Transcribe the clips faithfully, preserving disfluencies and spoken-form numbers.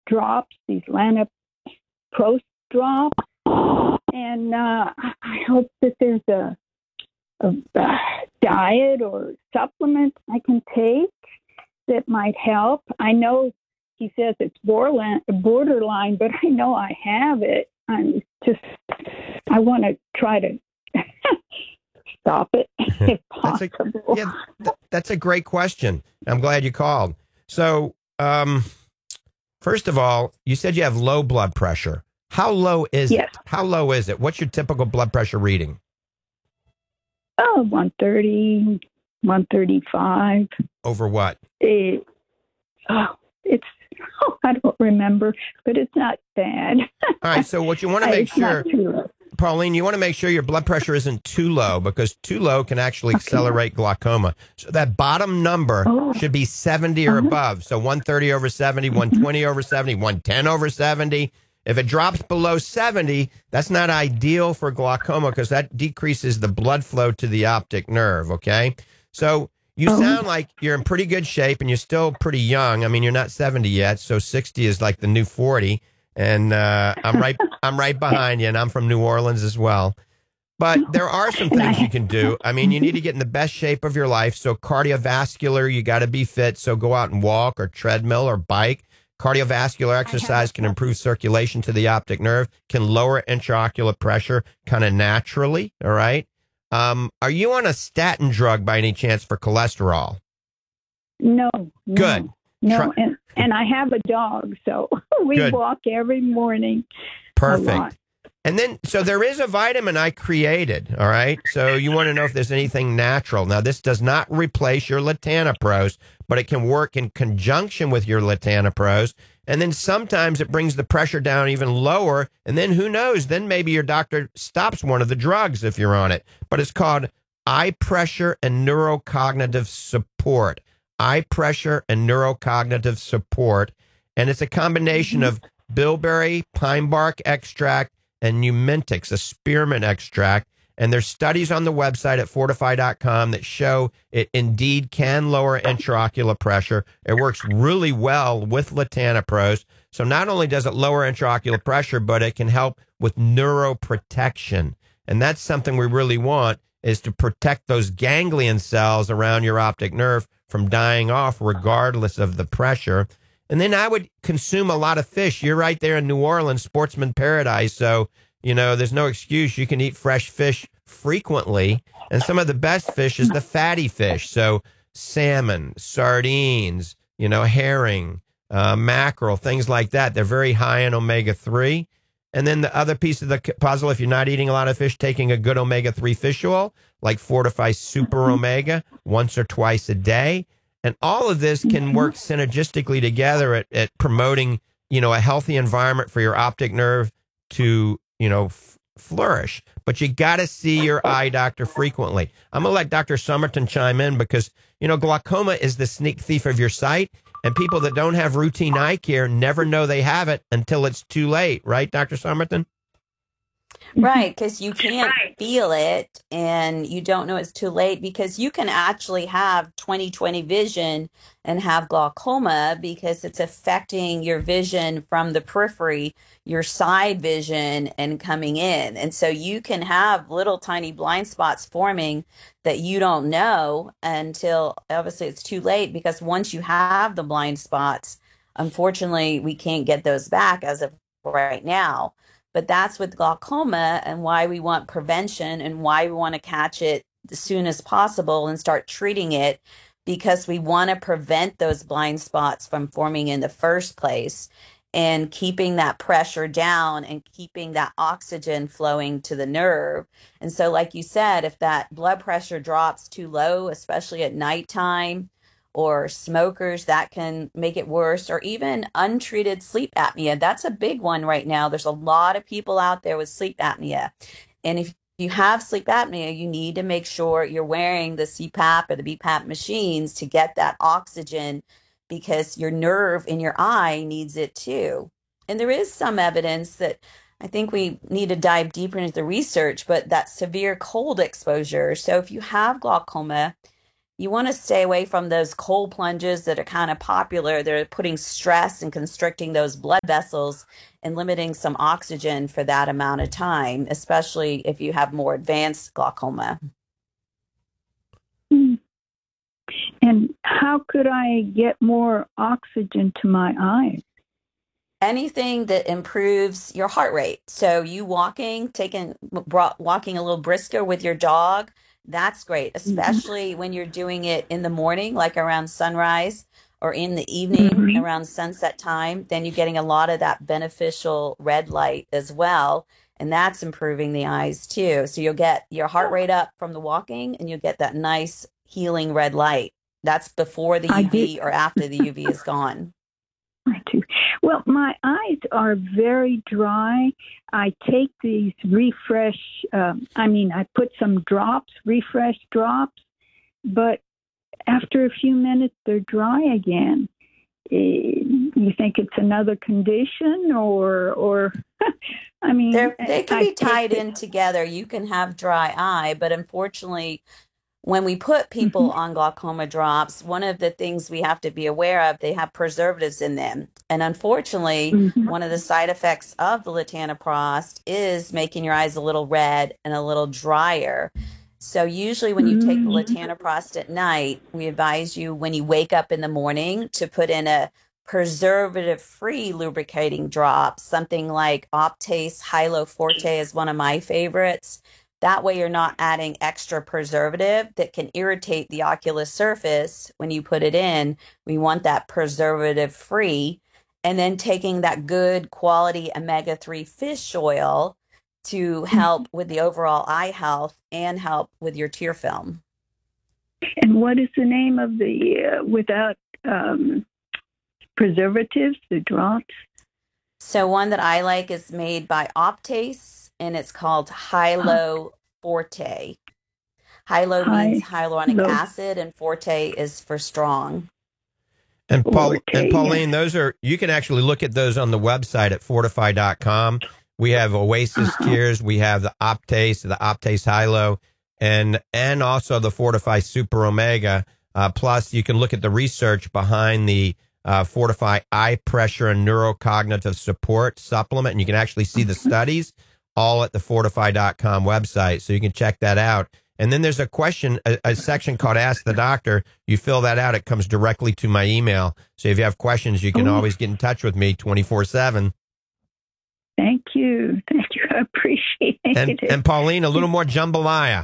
drops, these Lanaprost drops, and uh, I hope that there's a, a, a diet or supplement I can take that might help. I know he says it's borderline, borderline, but I know I have it. I'm just, I want to try to stop it if possible. That's a, yeah, th- that's a great question. I'm glad you called. So, um, first of all, you said you have low blood pressure. How low is yes. it? How low is it? What's your typical blood pressure reading? Oh, one thirty, one thirty-five. Over what? It, oh, it's, oh, I don't remember, but it's not bad. All right, so what you want to make sure, Pauline, you want to make sure your blood pressure isn't too low, because too low can actually okay. accelerate glaucoma. So that bottom number oh. should be seventy or uh-huh. above. So one thirty over seventy, one twenty over seventy, one ten over seventy. If it drops below seventy, that's not ideal for glaucoma because that decreases the blood flow to the optic nerve, okay? So you oh. sound like you're in pretty good shape and you're still pretty young. I mean, you're not seventy yet, so sixty is like the new forty. And uh, I'm right I'm right behind you, and I'm from New Orleans as well. But there are some things you can do. I mean, you need to get in the best shape of your life. So cardiovascular, you got to be fit. So go out and walk or treadmill or bike. Cardiovascular exercise can improve circulation to the optic nerve, can lower intraocular pressure kind of naturally, all right? Um, are you on a statin drug by any chance for cholesterol? No. no Good. No, Try- and, and I have a dog, so we Good. walk every morning. Perfect. And then, so there is a vitamin I created, all right? So you want to know if there's anything natural. Now, this does not replace your latanoprost, but it can work in conjunction with your latanoprost. And then sometimes it brings the pressure down even lower. And then who knows? Then maybe your doctor stops one of the drugs if you're on it. But it's called eye pressure and neurocognitive support. Eye pressure and neurocognitive support. And it's a combination of bilberry, pine bark extract, and Numintix, a spearmint extract. And there's studies on the website at fortify dot com that show it indeed can lower intraocular pressure. It works really well with latanoprost. So not only does it lower intraocular pressure, but it can help with neuroprotection. And that's something we really want, is to protect those ganglion cells around your optic nerve from dying off regardless of the pressure. And then I would consume a lot of fish. You're right there in New Orleans, sportsman paradise. So, you know, there's no excuse. You can eat fresh fish frequently. And some of the best fish is the fatty fish. So salmon, sardines, you know, herring, uh, mackerel, things like that. They're very high in omega three. And then the other piece of the puzzle, if you're not eating a lot of fish, taking a good omega three fish oil, like Fortify Super Omega, once or twice a day. And all of this can work synergistically together at, at promoting, you know, a healthy environment for your optic nerve to, you know, f- flourish. But you got to see your eye doctor frequently. I'm going to let Doctor Somerton chime in because, you know, glaucoma is the sneak thief of your sight. And people that don't have routine eye care never know they have it until it's too late. Right, Doctor Somerton? Right, because you can't feel it and you don't know it's too late, because you can actually have twenty twenty vision and have glaucoma because it's affecting your vision from the periphery, your side vision, and coming in. And so you can have little tiny blind spots forming that you don't know until obviously it's too late, because once you have the blind spots, unfortunately, we can't get those back as of right now. But that's with glaucoma, and why we want prevention and why we want to catch it as soon as possible and start treating it, because we want to prevent those blind spots from forming in the first place and keeping that pressure down and keeping that oxygen flowing to the nerve. And so, like you said, if that blood pressure drops too low, especially at nighttime, or smokers, that can make it worse, or even untreated sleep apnea. That's a big one right now. There's a lot of people out there with sleep apnea. And if you have sleep apnea, you need to make sure you're wearing the C PAP or the B PAP machines to get that oxygen, because your nerve in your eye needs it too. And there is some evidence that I think we need to dive deeper into the research, but that severe cold exposure. So if you have glaucoma, You want to stay away from those cold plunges that are kind of popular. They're putting stress and constricting those blood vessels and limiting some oxygen for that amount of time, especially if you have more advanced glaucoma. Hmm. And how could I get more oxygen to my eyes? Anything that improves your heart rate. So you walking, taking walking a little brisker with your dog, that's great, especially when you're doing it in the morning, like around sunrise, or in the evening Mm-hmm. around sunset time. Then you're getting a lot of that beneficial red light as well, and that's improving the eyes too. So you'll get your heart rate up from the walking, and you'll get that nice healing red light. That's before the I U V did. or after the U V is gone. I do. Well, my eyes are very dry. I take these refresh, um, I mean, I put some drops, refresh drops, but after a few minutes, they're dry again. Eh, You think it's another condition, or, or I mean, They're, they can I be take tied the, in together. You can have dry eye, but unfortunately, when we put Mhm, people on glaucoma drops, one of the things we have to be aware of, they have preservatives in them. And unfortunately, mhm, one of the side effects of the latanoprost is making your eyes a little red and a little drier. So usually when you take the mhm, latanoprost at night, we advise you when you wake up in the morning to put in a preservative-free lubricating drop, something like Optase Hylo Forte is one of my favorites. That way, you're not adding extra preservative that can irritate the ocular surface when you put it in. We want that preservative free. And then taking that good quality omega three fish oil to mhm. help with the overall eye health and help with your tear film. And what is the name of the uh, without um, preservatives, the drops? So, one that I like is made by Optase and it's called High, Hylo Forte. Hylo means high, hyaluronic low, acid, and Forte is for strong. And Paul and forte. Yes. Pauline, those are you can actually look at those on the website at fortify dot com. We have Oasis Uh-huh. Tears, we have the Optase, the Optase Hylo, and and also the Fortify Super Omega. Uh, plus, you can look at the research behind the uh, Fortify Eye Pressure and Neurocognitive Support supplement, and you can actually see the studies all at the fortify dot com website, so you can check that out. And then there's a question, a, a section called Ask the Doctor. You fill that out. It comes directly to my email. So if you have questions, you can Oh, always get in touch with me twenty-four seven. thank you. Thank you. I appreciate And, it. and Pauline, a little more jambalaya.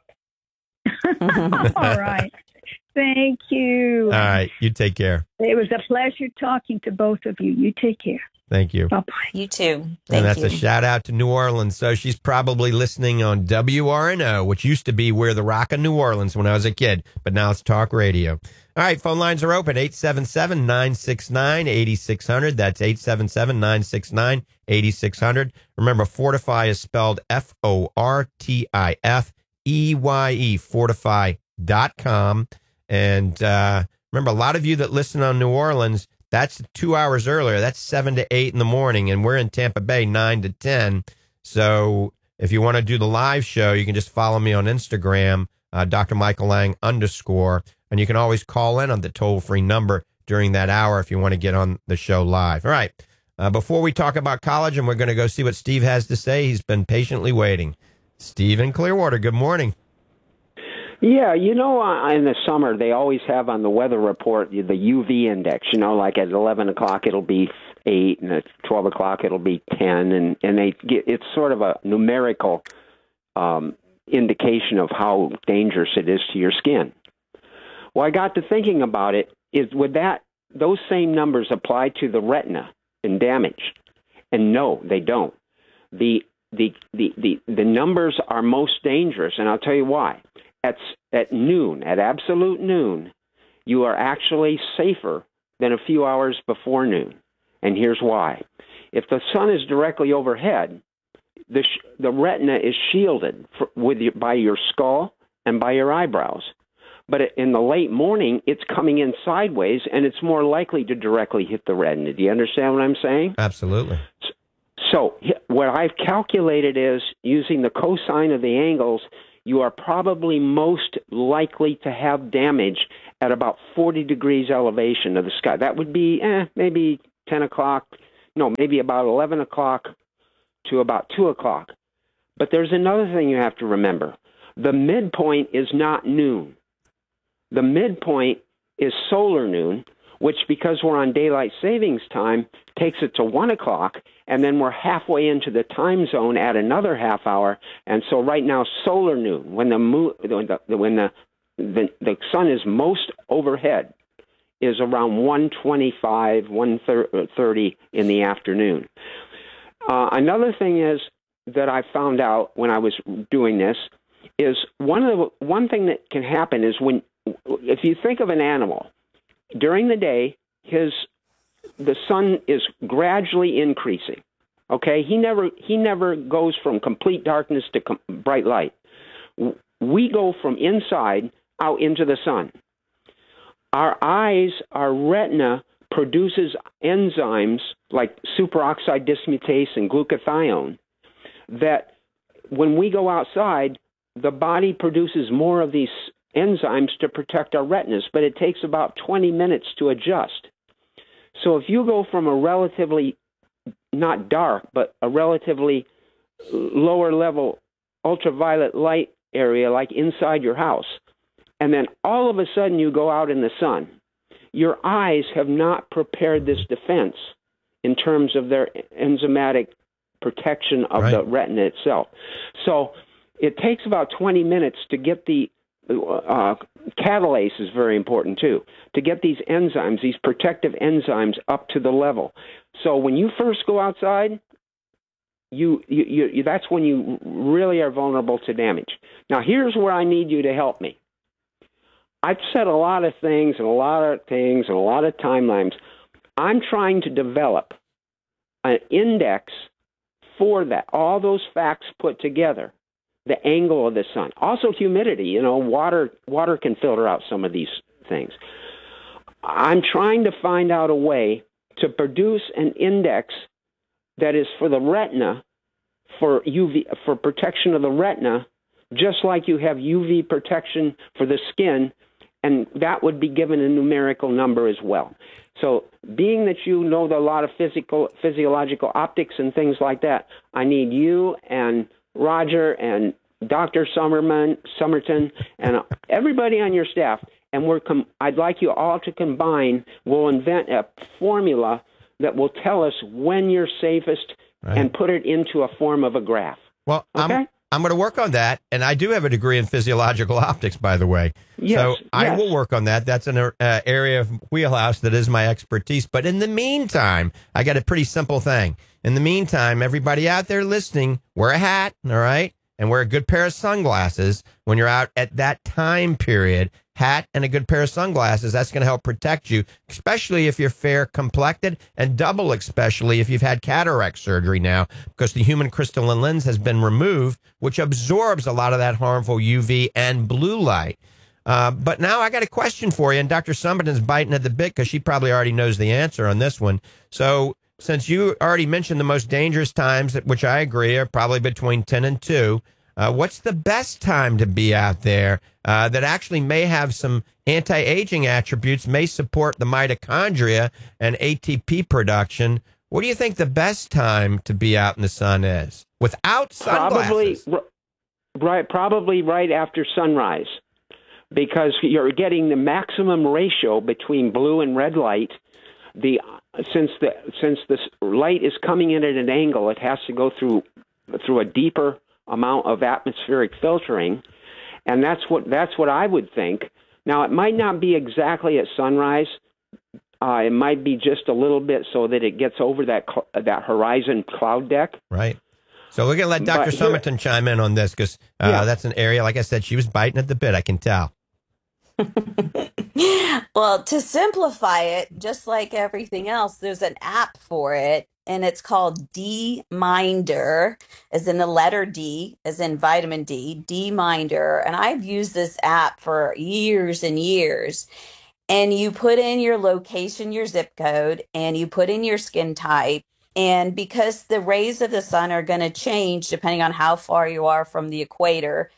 All right. Thank you. All right. You take care. It was a pleasure talking to both of you. You take care. Thank you. Bye bye. You too. And Thank that's you. a shout out to New Orleans. So she's probably listening on W R N O, which used to be We're the Rock of New Orleans when I was a kid, but now it's talk radio. All right, phone lines are open, eight seven seven, nine six nine, eight six zero zero. That's eight seven seven, nine six nine, eight six zero zero. Remember, Fortify is spelled F O R T I F E Y E, fortify dot com. And uh, remember, a lot of you that listen on New Orleans, that's two hours earlier. That's seven to eight in the morning, and we're in Tampa Bay nine to ten. So if you want to do the live show, you can just follow me on Instagram, uh, Doctor Michael Lang underscore, and you can always call in on the toll free number during that hour if you want to get on the show live. All right. Uh, before we talk about college, and we're going to go see what Steve has to say, he's been patiently waiting. Steve in Clearwater, good morning. Yeah, you know, uh, in the summer, they always have on the weather report the U V index. You know, like at eleven o'clock, it'll be eight, and at twelve o'clock, it'll be ten. And, and they get, it's sort of a numerical um, indication of how dangerous it is to your skin. Well, I got to thinking about it. Is would that those same numbers apply to the retina and damage? And no, they don't. The the the the, the numbers are most dangerous, and I'll tell you why. At, at noon, at absolute noon, you are actually safer than a few hours before noon. And here's why. If the sun is directly overhead, the, sh- the retina is shielded for, with your, by your skull and by your eyebrows. But in the late morning, it's coming in sideways, and it's more likely to directly hit the retina. Do you understand what I'm saying? Absolutely. So what I've calculated is, using the cosine of the angles, you are probably most likely to have damage at about forty degrees elevation of the sky. That would be eh, maybe ten o'clock, no, maybe about eleven o'clock to about two o'clock. But there's another thing you have to remember. The midpoint is not noon. The midpoint is solar noon, which, because we're on daylight savings time, takes it to one o'clock, and then we're halfway into the time zone at another half hour. And so right now, solar noon, when the moon, when the when the the, the sun is most overhead, is around one twenty-five, one thirty in the afternoon. Uh, another thing is that I found out when I was doing this is one of the one thing that can happen is when, if you think of an animal, during the day, his the sun is gradually increasing. Okay, he never he never goes from complete darkness to com- bright light. We go from inside out into the sun. Our eyes, our retina produces enzymes like superoxide dismutase and glutathione that when we go outside, the body produces more of these enzymes to protect our retinas, but it takes about twenty minutes to adjust. So if you go from a relatively, not dark, but a relatively lower level ultraviolet light area like inside your house, and then all of a sudden you go out in the sun, your eyes have not prepared this defense in terms of their enzymatic protection of right. the retina itself. So it takes about twenty minutes to get the uh, catalase is very important too, to get these enzymes, these protective enzymes up to the level. So when you first go outside, you, you, you that's when you really are vulnerable to damage. Now here's where I need you to help me. I've said a lot of things and a lot of things and a lot of timelines. I'm trying to develop an index for that, all those facts put together, the angle of the sun, also humidity. You know, water water can filter out some of these things. I'm trying to find out a way to produce an index that is for the retina, for U V, for protection of the retina, just like you have U V protection for the skin, and that would be given a numerical number as well. So being that you know a lot of physical, physiological optics and things like that, I need you and Roger and Doctor Summerman, Somerton, and everybody on your staff, and we're com- I'd like you all to combine. We'll invent a formula that will tell us when you're safest right. and put it into a form of a graph. Well, okay? I'm, I'm going to work on that, and I do have a degree in physiological optics, by the way. Yes, so I yes. will work on that. That's an uh, area of wheelhouse that is my expertise. But in the meantime, I got a pretty simple thing. In the meantime, everybody out there listening, wear a hat, all right, and wear a good pair of sunglasses when you're out at that time period. Hat and a good pair of sunglasses, that's going to help protect you, especially if you're fair complected, and double especially if you've had cataract surgery now, because the human crystalline lens has been removed, which absorbs a lot of that harmful U V and blue light. Uh, but now I got a question for you, and Doctor Summerton's biting at the bit because she probably already knows the answer on this one. So since you already mentioned the most dangerous times, which I agree are probably between ten and two, Uh, what's the best time to be out there uh, that actually may have some anti-aging attributes, may support the mitochondria and A T P production? What do you think the best time to be out in the sun is without sunglasses? Probably right, probably right after sunrise, because you're getting the maximum ratio between blue and red light. The since the since the light is coming in at an angle, it has to go through through a deeper amount of atmospheric filtering, and that's what that's what I would think. Now, it might not be exactly at sunrise. Uh, it might be just a little bit so that it gets over that cl- that horizon cloud deck. Right. So we're going to let Doctor But Somerton here- chime in on this because uh, Yeah. that's an area, like I said, she was biting at the bit. I can tell. Well, to simplify it, just like everything else, there's an app for it, and it's called D-Minder, as in the letter D, as in vitamin D, D-Minder. And I've used this app for years and years. And you put in your location, your zip code, and you put in your skin type. And because the rays of the sun are going to change depending on how far you are from the equator,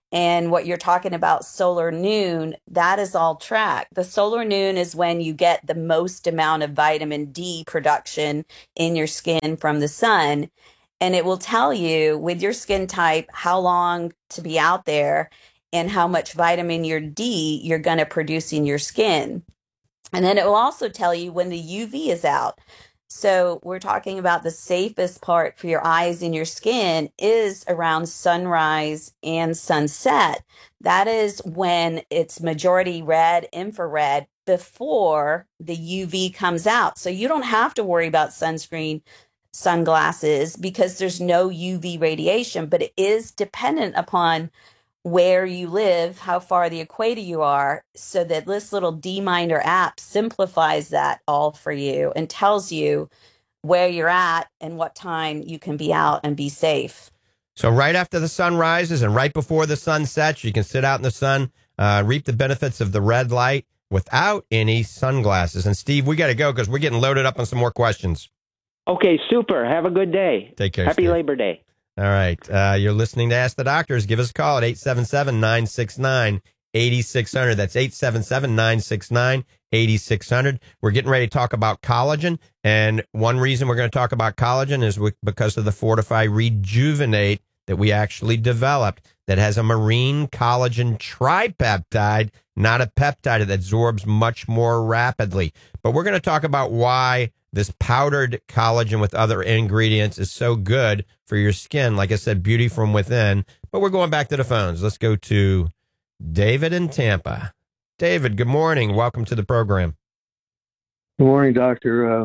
And what you're talking about, solar noon, that is all tracked. The solar noon is when you get the most amount of vitamin D production in your skin from the sun. And it will tell you with your skin type how long to be out there and how much vitamin your D you're going to produce in your skin. And then it will also tell you when the U V is out. So we're talking about the safest part for your eyes and your skin is around sunrise and sunset. That is when it's majority red, infrared before the U V comes out. So you don't have to worry about sunscreen, sunglasses because there's no U V radiation, but it is dependent upon where you live, how far the equator you are, so that this little D-Minder app simplifies that all for you and tells you where you're at and what time you can be out and be safe. So right after the sun rises and right before the sun sets, you can sit out in the sun, uh, reap the benefits of the red light without any sunglasses. And Steve, we got to go because we're getting loaded up on some more questions. Okay, super. Have a good day. Take care. Happy Steve. Labor Day. All right. Uh, you're listening to Ask the Doctors. Give us a call at eight seven seven, nine six nine, eight six zero zero. That's eight seven seven, nine six nine, eight six zero zero. We're getting ready to talk about collagen. And one reason we're going to talk about collagen is because of the Fortify Rejuvenate that we actually developed that has a marine collagen tripeptide, not a peptide that absorbs much more rapidly. But we're going to talk about why this powdered collagen with other ingredients is so good for your skin. Like I said, beauty from within. But we're going back to the phones. Let's go to David in Tampa. David, good morning. Welcome to the program. Good morning, doctor. Uh,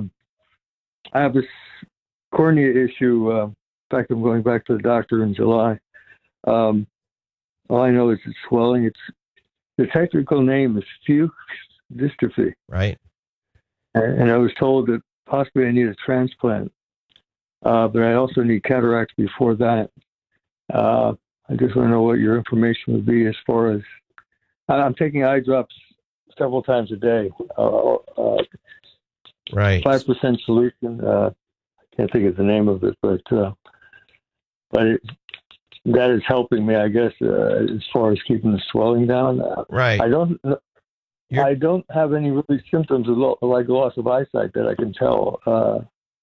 I have this cornea issue. Uh, in fact, I'm going back to the doctor in July. Um, all I know is it's swelling. It's the technical name is Fuchs dystrophy. Right. And, and I was told that possibly I need a transplant, uh, but I also need cataracts before that. Uh, I just want to know what your information would be as far as I'm taking eye drops several times a day. Uh, uh, right. Five percent solution. Uh, I can't think of the name of it, but uh, but it, that is helping me, I guess, uh, as far as keeping the swelling down. Uh, right. I don't. You're... I don't have any really symptoms of lo- like loss of eyesight that I can tell, uh,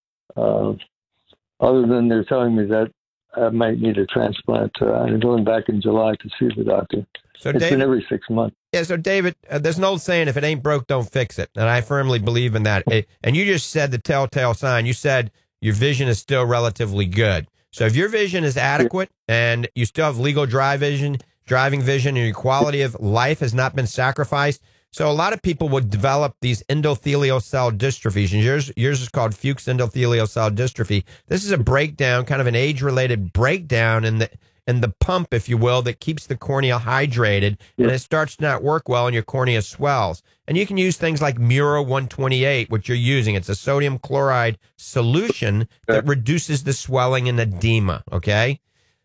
uh, other than they're telling me that I might need a transplant. Uh, I'm going back in July to see the doctor. So it's David, been every six months. Yeah, so David, uh, there's an old saying, if it ain't broke, don't fix it. And I firmly believe in that. It, and you just said the telltale sign. You said your vision is still relatively good. So if your vision is adequate and you still have legal drive vision, driving vision, and your quality of life has not been sacrificed, so a lot of people would develop these endothelial cell dystrophies, and yours, yours is called Fuchs endothelial cell dystrophy. This is a breakdown, kind of an age-related breakdown in the in the pump, if you will, that keeps the cornea hydrated, and it starts to not work well, and your cornea swells. And you can use things like Mura one twenty-eight, which you're using. It's a sodium chloride solution that reduces the swelling and edema, okay?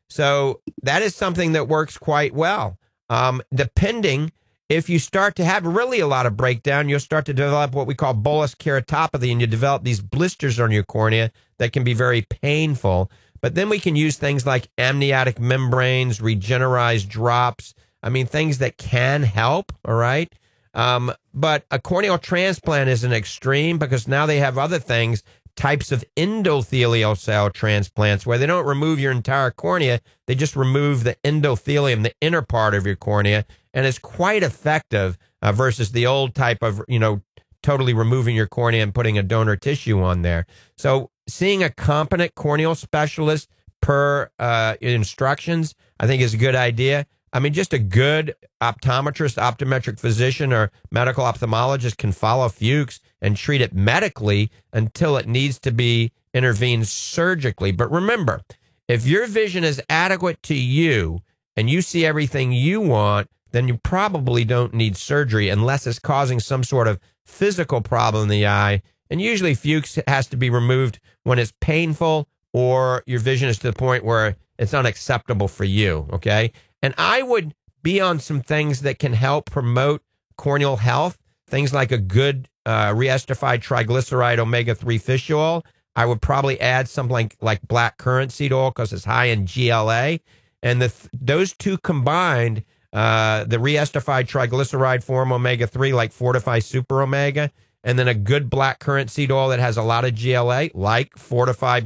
So that is something that works quite well. Um, depending... If you start to have really a lot of breakdown, you'll start to develop what we call bullous keratopathy, and you develop these blisters on your cornea that can be very painful. But then we can use things like amniotic membranes, Regenerise drops. I mean, things that can help, all right? Um, but a corneal transplant is an extreme because now they have other things, types of endothelial cell transplants, where they don't remove your entire cornea. They just remove the endothelium, the inner part of your cornea, and it's quite effective uh, versus the old type of, you know, totally removing your cornea and putting a donor tissue on there. So seeing a competent corneal specialist per uh, instructions, I think is a good idea. I mean, just a good optometrist, optometric physician, or medical ophthalmologist can follow Fuchs and treat it medically until it needs to be intervened surgically. But remember, if your vision is adequate to you and you see everything you want, then you probably don't need surgery unless it's causing some sort of physical problem in the eye. And usually Fuchs has to be removed when it's painful or your vision is to the point where it's unacceptable for you, okay? And I would be on some things that can help promote corneal health, things like a good uh, reestified triglyceride omega three fish oil. I would probably add something like, like black currant seed oil because it's high in G L A. And the th- those two combined, uh, the re-estified triglyceride form omega three, like Fortify Super Omega, and then a good black currant seed oil that has a lot of G L A, like Fortify